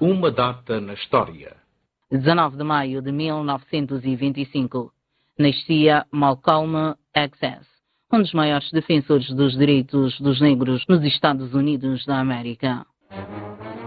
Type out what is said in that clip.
Uma data na história. 19 de maio de 1925. Nascia Malcolm X, um dos maiores defensores dos direitos dos negros nos Estados Unidos da América.